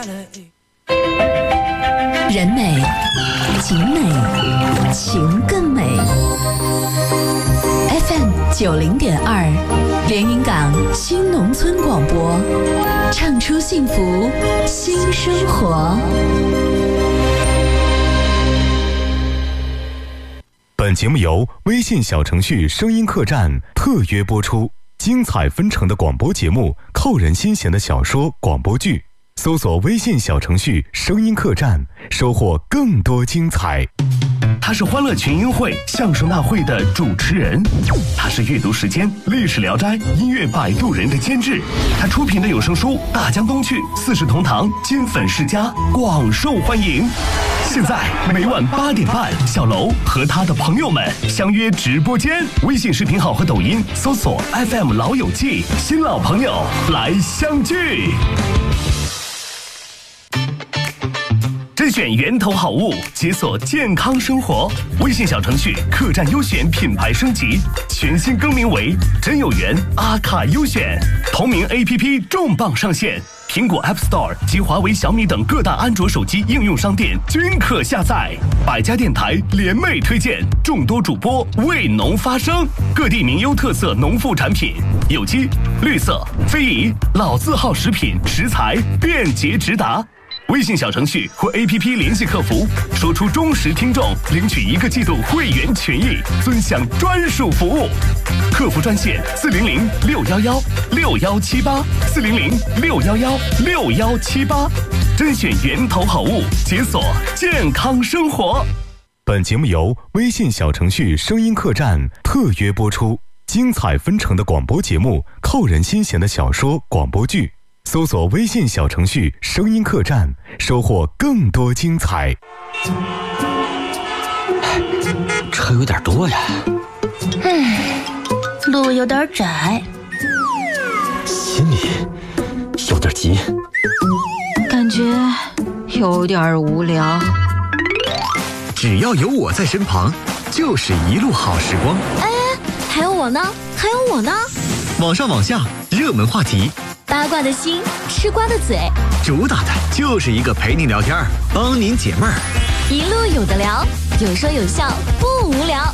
人美景美情更美。 FM90.2连云港新农村广播，唱出幸福新生活。 本节目由微信小程序声音客栈特约播出，精彩纷呈的广播节目，扣人心弦的小说广播剧，搜索微信小程序声音客栈，收获更多精彩。 他是欢乐群英会相声大会的主持人，他是阅读时间历史聊斋音乐摆渡人的监制，他出品的有声书《大江东去》《四世同堂》金粉世家广受欢迎。现在每晚8点半，小楼和他的朋友们相约直播间，微信视频号和抖音搜索 FM 老友记，新老朋友来相聚。甄选源头好物，解锁健康生活。微信小程序客栈优选品牌升级，全新更名为真有缘阿卡优选。同名 APP 重磅上线，苹果 App Store 及华为、小米等各大安卓手机应用商店均可下载。百家电台联袂推荐，众多主播为农发声，各地名优特色农副产品，有机、绿色、非遗、老字号食品食材便捷直达。微信小程序或 APP 联系客服，说出忠实听众，领取1个季度会员权益，尊享专属服务。客服专线400-611-6178，400-611-6178，甄选源头好物，解锁健康生活。 本节目由微信小程序声音客栈特约播出，精彩纷呈的广播节目，扣人心弦的小说广播剧。搜索微信小程序声音客栈，收获更多精彩。 车有点多呀， 路有点窄， 心里有点急， 感觉有点无聊。 只要有我在身旁，就是一路好时光。 哎，还有我呢，还有我呢。 网上网下热门话题， 八卦的心，吃瓜的嘴， 主打的就是一个陪您聊天，帮您解闷儿， 一路有的聊，有说有笑，不无聊。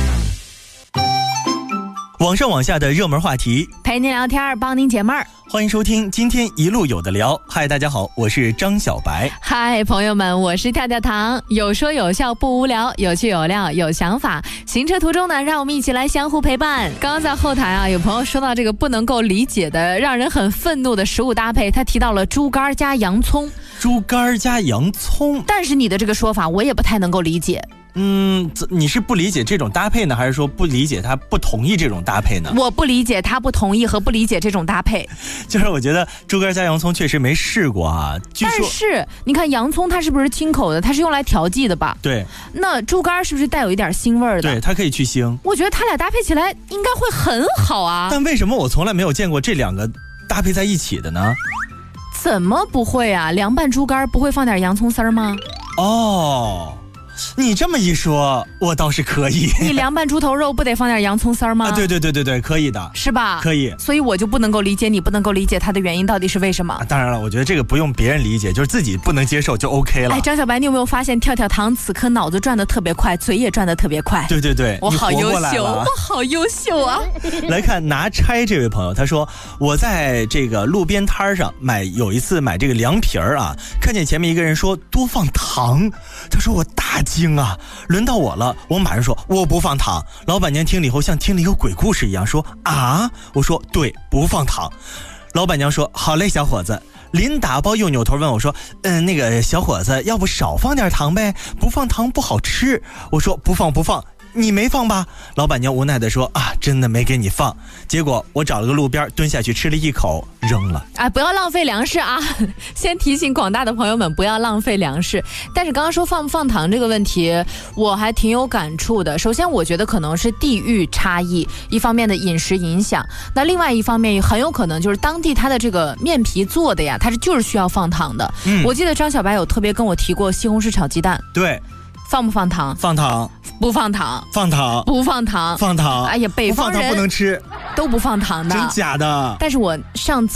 网上网下的热门话题， 陪您聊天，帮您解闷儿。 欢迎收听今天一路有的聊。嗨，大家好，我是张小白。 嗨，朋友们，我是跳跳糖。有说有笑不无聊，有趣有料有想法。行车途中呢，让我们一起来相互陪伴。刚刚在后台啊，有朋友说到这个不能够理解的、让人很愤怒的食物搭配，他提到了猪肝加洋葱。 猪肝加洋葱， 但是你的这个说法我也不太能够理解。 你是不理解这种搭配呢，还是说不理解他不同意这种搭配呢？ 我不理解他不同意和不理解这种搭配。 就是我觉得猪肝加洋葱确实没试过啊，据说。 但是你看洋葱它是不是清口的？它是用来调剂的吧？ 对。 那猪肝是不是带有一点腥味的？ 对，它可以去腥。 我觉得它俩搭配起来应该会很好啊。 但为什么我从来没有见过这两个搭配在一起的呢？ 怎么不会啊？凉拌猪肝不会放点洋葱丝儿吗？ 哦，你这么一说，我倒是可以。 你凉拌猪头肉不得放点洋葱丝儿吗？ 对，可以的， 是吧？ 可以。 所以我就不能够理解你不能够理解它的原因到底是为什么。 当然了，我觉得这个不用别人理解，就是自己不能接受就 OK 了。 哎，张小白，你有没有发现跳跳糖此刻脑子转得特别快，嘴也转得特别快？ 对， 我好优秀，我好优秀啊！ 来看拿拆这位朋友，他说我在这个路边摊上有一次买这个凉皮儿啊，看见前面一个人说多放糖，他说我大惊啊。轮到我了，我马上说我不放糖。老板娘听了以后像听了一个鬼故事一样说啊，我说对，不放糖。老板娘说好嘞，小伙子。临打包又扭头问我说那个小伙子，要不少放点糖呗，不放糖不好吃。我说不放，你没放吧？老板娘无奈地说啊，真的没给你放。结果我找了个路边蹲下去吃了一口，扔了。 不要浪费粮食啊！先提醒广大的朋友们不要浪费粮食。但是刚刚说放不放糖这个问题，我还挺有感触的。首先我觉得可能是地域差异，一方面的饮食影响，那另外一方面很有可能就是当地它的这个面皮做的呀，它就是需要放糖的。我记得张小白有特别跟我提过西红柿炒鸡蛋。 对。 放不放糖？ 放糖。 不放糖？ 放糖。 不放糖？ 放糖。 哎呀，北方人不放糖不能吃， 都不放糖的。 真假的？ 但是我上次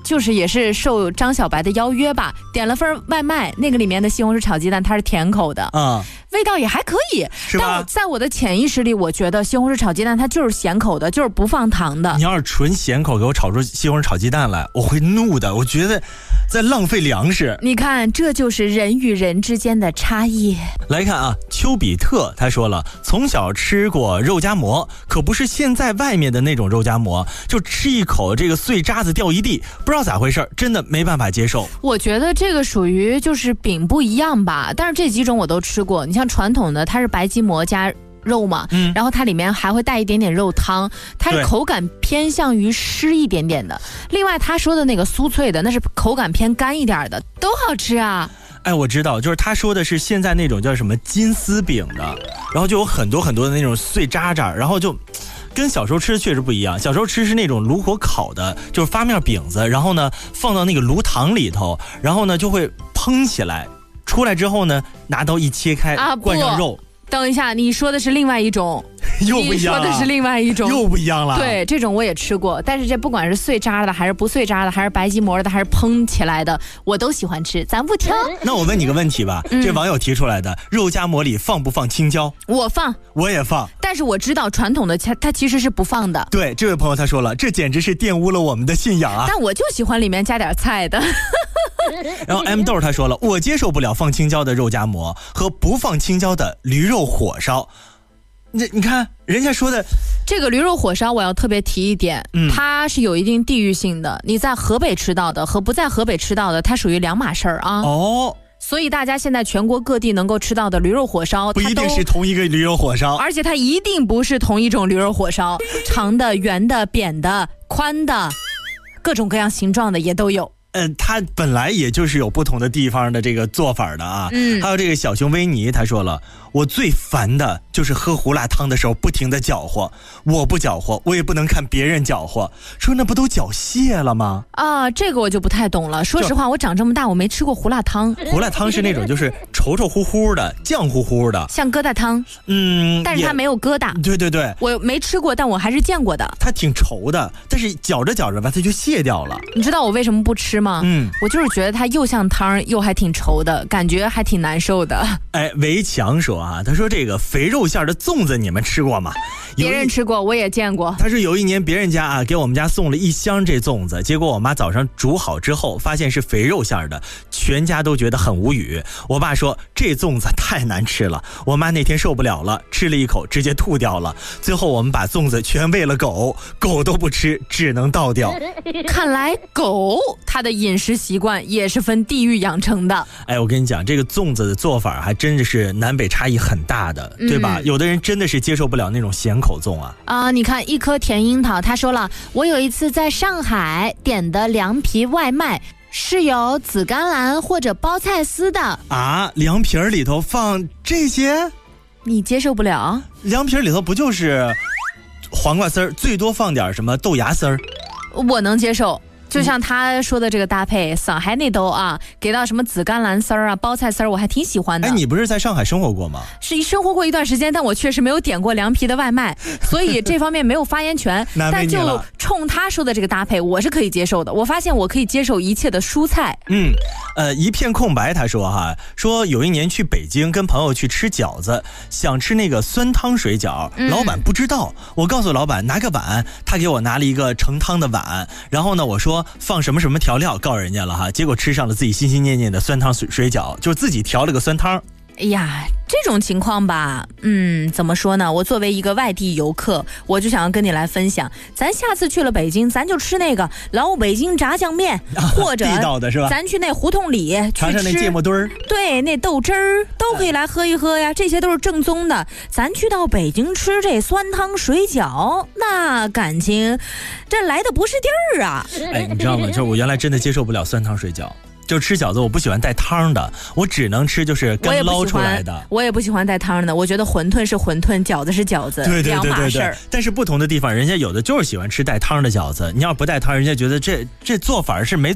就是也是受张小白的邀约吧，点了份外卖，那个里面的西红柿炒鸡蛋它是甜口的啊。味道也还可以， 是吧？ 但在我的潜意识里，我觉得西红柿炒鸡蛋它就是咸口的，就是不放糖的。 你要是纯咸口给我炒出西红柿炒鸡蛋来，我会怒的。我觉得在浪费粮食。 你看，这就是人与人之间的差异。 来看啊，丘比特他说了，从小吃过肉夹馍，可不是现在外面的那种肉夹馍，就吃一口这个碎渣子掉一地，不知道咋回事，真的没办法接受。 我觉得这个属于就是饼不一样吧，但是这几种我都吃过。你像传统的，它是白吉馍加肉嘛，然后它里面还会带一点点肉汤，它是口感偏向于湿一点点的。另外他说的那个酥脆的，那是口感偏干一点的，都好吃啊。 哎，我知道，就是他说的是现在那种叫什么金丝饼的，然后就有很多很多的那种碎渣渣，然后就跟小时候吃的确实不一样。小时候吃是那种炉火烤的，就是发面饼子，然后呢放到那个炉膛里头，然后呢就会蓬起来，出来之后呢拿刀一切开，灌上肉。 等一下，你说的是另外一种， 又不一样了。 你说的是另外一种， 又不一样了。 对，这种我也吃过，但是这不管是碎渣的，还是不碎渣的，还是白吉馍的，还是蓬起来的，我都喜欢吃，咱不挑。 那我问你个问题吧，这网友提出来的，肉夹馍里放不放青椒？ 我放， 我也放。 但是我知道传统的它其实是不放的。 对，这位朋友他说了，这简直是玷污了我们的信仰啊！ 但我就喜欢里面加点菜的。 然后 M 豆他说了，我接受不了放青椒的肉夹馍和不放青椒的驴肉火烧。你看人家说的这个驴肉火烧，我要特别提一点，它是有一定地域性的。你在河北吃到的和不在河北吃到的，它属于两码事儿啊。 哦。 所以大家现在全国各地能够吃到的驴肉火烧， 不一定是同一个驴肉火烧， 而且它一定不是同一种驴肉火烧，长的、圆的、扁的、宽的，各种各样形状的也都有。 它本来也就是有不同的地方的这个做法的啊。还有这个小熊维尼他说了，我最烦的就是喝胡辣汤的时候不停的搅和，我不搅和，我也不能看别人搅和，说那不都搅泄了吗？ 啊，这个我就不太懂了。说实话，我长这么大我没吃过胡辣汤。 胡辣汤是那种就是稠稠乎乎的、酱乎乎的， 像疙瘩汤。但是它没有疙瘩。 对对对， 我没吃过，但我还是见过的。 它挺稠的，但是搅着搅着吧，它就泄掉了。 你知道我为什么不吃吗？我就是觉得它又像汤又还挺稠的，感觉还挺难受的。 哎，围墙说啊，他说这个肥肉馅的粽子你们吃过吗？ 别人吃过，我也见过。 他说有一年别人家啊给我们家送了1箱这粽子，结果我妈早上煮好之后发现是肥肉馅的，全家都觉得很无语。我爸说这粽子太难吃了，我妈那天受不了了，吃了一口直接吐掉了。最后我们把粽子全喂了狗，狗都不吃，只能倒掉。 看来狗它的饮食习惯也是分地域养成的。 哎，我跟你讲，这个粽子的做法还真的是南北差异很大的，对吧？有的人真的是接受不了那种咸口粽啊。 你看一颗甜樱桃，他说了，我有一次在上海点的凉皮外卖是有紫甘蓝或者包菜丝的啊，凉皮儿里头放这些， 你接受不了？ 凉皮儿里头不就是黄瓜丝儿，最多放点什么豆芽丝儿， 我能接受。就像他说的这个搭配，上海那都啊，给到什么紫甘蓝丝儿啊、包菜丝儿，我还挺喜欢的。 哎，你不是在上海生活过吗？ 是生活过一段时间，但我确实没有点过凉皮的外卖，所以这方面没有发言权。但就冲他说的这个搭配，我是可以接受的。我发现我可以接受一切的蔬菜。 一片空白。他说有一年去北京跟朋友去吃饺子，想吃那个酸汤水饺，老板不知道，我告诉老板拿个碗，他给我拿了一个盛汤的碗，然后呢我说放什么什么调料，告诉人家了哈，结果吃上了自己心心念念的酸汤水饺，就是自己调了个酸汤。 哎呀，这种情况吧，怎么说呢？我作为一个外地游客，我就想要跟你来分享，咱下次去了北京，咱就吃那个老北京炸酱面，或者地道的是吧？ 咱去那胡同里尝尝那芥末墩儿， 对，那豆汁儿都可以来喝一喝呀，这些都是正宗的。咱去到北京吃这酸汤水饺，那感情这来的不是地儿啊！ 哎，你知道吗？就是我原来真的接受不了酸汤水饺。就吃饺子我不喜欢带汤的，我只能吃就是刚捞出来的。 我也不喜欢带汤的，我觉得馄饨是馄饨，饺子是饺子，两码事儿。 但是不同的地方，人家有的就是喜欢吃带汤的饺子，你要不带汤，人家觉得这做法是没做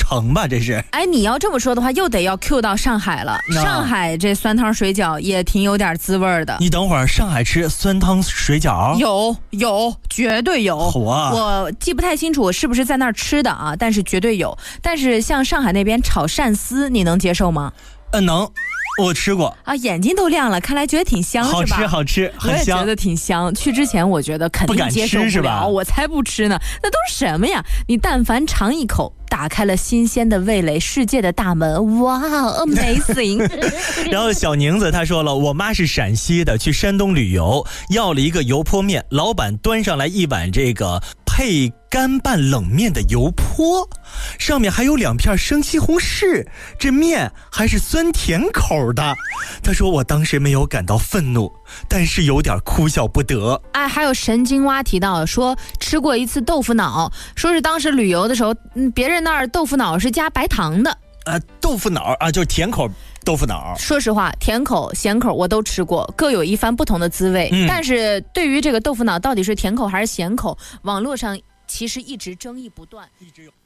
城吧，这是。 哎，你要这么说的话，又得要 Q 到上海了。上海这酸汤水饺也挺有点滋味的。 你等会儿，上海吃酸汤水饺？ 有，绝对有。我记不太清楚我是不是在那儿吃的啊，但是绝对有。但是像上海那边炒鳝丝，你能接受吗？ 能。我吃过啊，眼睛都亮了，看来觉得挺香， 好吃， 是吧？ 好吃，很香。 我也觉得挺香。去之前我觉得肯定接受不了， 是吧？ 我才不吃呢，那都是什么呀？你但凡尝一口，打开了新鲜的味蕾世界的大门，哇 ，amazing！ 然后小宁子他说了，我妈是陕西的，去山东旅游，要了一个油泼面，老板端上来一碗这个配干拌冷面的油泼，上面还有2片生西红柿，这面还是酸甜口的。他说我当时没有感到愤怒，但是有点哭笑不得。 哎，还有神经蛙提到说吃过一次豆腐脑，说是当时旅游的时候，别人那儿豆腐脑是加白糖的。 豆腐脑啊，就是甜口豆腐脑。 说实话，甜口、咸口我都吃过，各有一番不同的滋味。但是对于这个豆腐脑到底是甜口还是咸口，网络上其实一直争议不断。一直有。